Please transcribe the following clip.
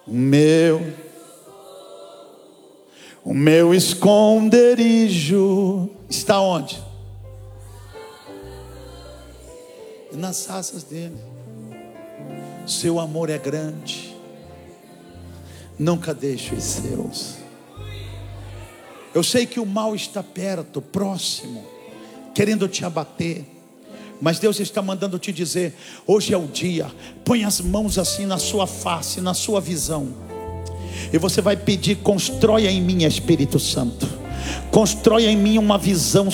O meu esconderijo está onde? Nas asas dele. Seu amor é grande. Nunca deixe os seus. Eu sei que o mal está perto, próximo, querendo te abater, mas Deus está mandando te dizer: hoje é o dia. Põe as mãos assim na sua face, na sua visão, e você vai pedir: constrói em mim, Espírito Santo, constrói em mim uma visão